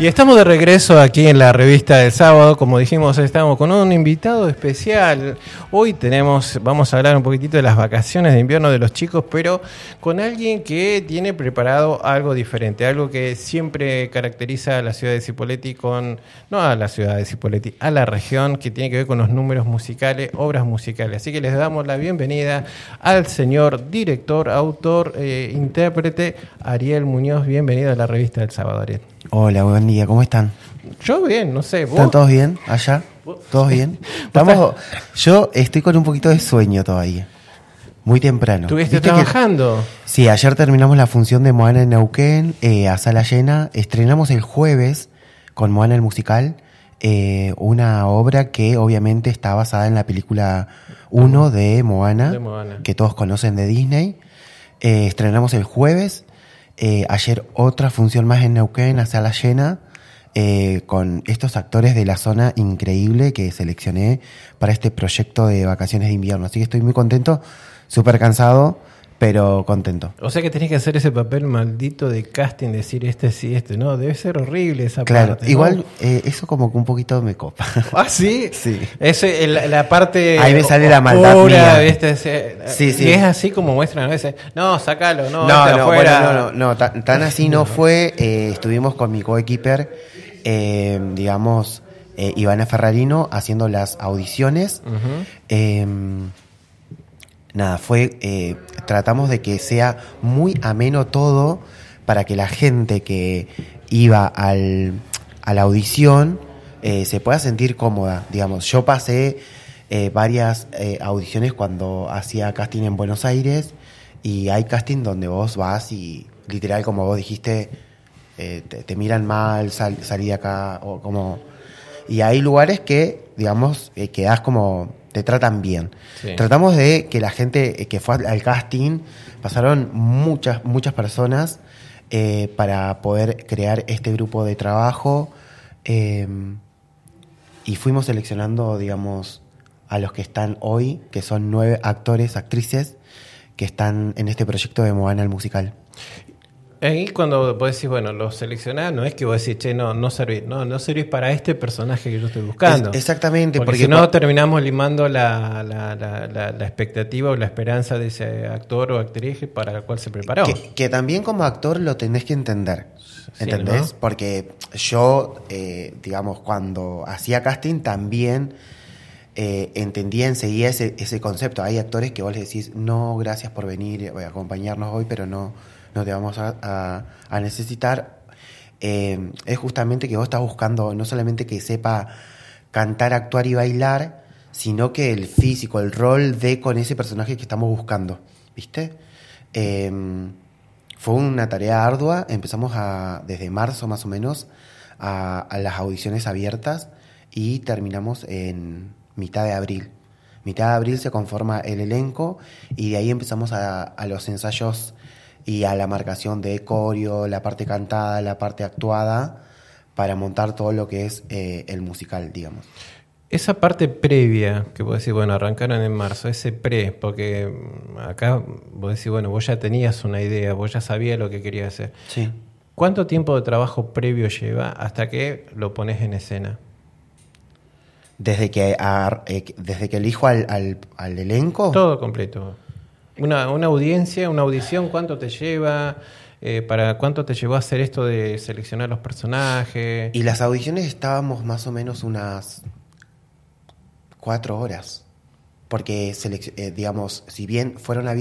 Y estamos de regreso aquí en la revista del sábado. Como dijimos, estamos con un invitado especial. Hoy vamos a hablar un poquitito de las vacaciones de invierno de los chicos, pero con alguien que tiene preparado algo diferente, algo que siempre caracteriza a la ciudad de Cipolletti no a la ciudad de Cipolletti, a la región, que tiene que ver con los números musicales, obras musicales. Así que les damos la bienvenida al señor director, autor, intérprete, Ariel Muñoz. Bienvenido a la revista del sábado, Ariel. Hola, buen día, ¿cómo están? Yo bien, no sé, ¿vos? ¿Están todos bien allá? ¿Todos bien? Yo estoy con un poquito de sueño todavía. Muy temprano. ¿Estuviste trabajando? Sí, ayer terminamos la función de Moana en Neuquén, a sala llena. Estrenamos el jueves con Moana el musical, una obra que obviamente está basada en la película 1 de Moana, que todos conocen de Disney. Estrenamos el jueves. Ayer otra función más en Neuquén, a sala llena, con estos actores de la zona increíble que seleccioné para este proyecto de vacaciones de invierno. Así que estoy muy contento, súper cansado, pero contento. O sea que tenés que hacer ese papel maldito de casting, decir sí, no, debe ser horrible esa claro, parte. Igual, ¿no? Eso como que un poquito me copa. ¿Ah, sí? Sí. La parte ahí me sale la maldad mía. ¿Viste? Sí. Y es así como muestran a veces, no, sácalo, no, afuera. No, tan así no fue. Estuvimos con mi coequiper, Ivana Ferrarino, haciendo las audiciones. Uh-huh. Tratamos de que sea muy ameno todo para que la gente que iba a la audición se pueda sentir cómoda. Digamos, yo pasé varias audiciones cuando hacía casting en Buenos Aires, y hay casting donde vos vas y literal, como vos dijiste, te miran mal, salí de acá, o como... Y hay lugares que, digamos, quedás como... te tratan bien. Sí. Tratamos de que la gente que fue al casting, pasaron muchas personas para poder crear este grupo de trabajo, y fuimos seleccionando, digamos, a los que están hoy, que son 9 actores, actrices, que están en este proyecto de Moana el musical. Ahí cuando vos decís, bueno, los seleccionás, no es que vos decís, che, no servís para este personaje que yo estoy buscando. Exactamente. Porque si no terminamos limando la expectativa o la esperanza de ese actor o actriz para la cual se preparó. Que también como actor lo tenés que entender, ¿entendés? Sí, ¿no? Porque yo, digamos, cuando hacía casting también entendía enseguida ese concepto. Hay actores que vos les decís, no, gracias por venir, voy a acompañarnos hoy, pero no te vamos a necesitar. Es justamente que vos estás buscando no solamente que sepa cantar, actuar y bailar, sino que el físico, el rol de con ese personaje que estamos buscando, ¿viste? Fue una tarea ardua. Empezamos desde marzo más o menos a las audiciones abiertas, y terminamos en mitad de abril. Mitad de abril se conforma el elenco, y de ahí empezamos a los ensayos y a la marcación de coreo, la parte cantada, la parte actuada, para montar todo lo que es el musical, digamos. Esa parte previa, que vos decís, bueno, arrancaron en marzo, ese porque acá vos decís, bueno, vos ya tenías una idea, vos ya sabías lo que querías hacer. Sí. ¿Cuánto tiempo de trabajo previo lleva hasta que lo pones en escena? Desde que elijo al elenco. Todo completo. Una audiencia, una audición, ¿cuánto te lleva? ¿Para cuánto te llevó a hacer esto de seleccionar los personajes? Y las audiciones estábamos más o menos unas 4 horas. Porque, digamos, si bien fueron